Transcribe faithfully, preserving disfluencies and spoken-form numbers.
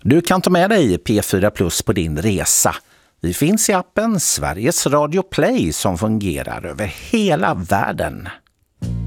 Du kan ta med dig P fyra Plus på din resa. Vi finns i appen Sveriges Radio Play som fungerar över hela världen.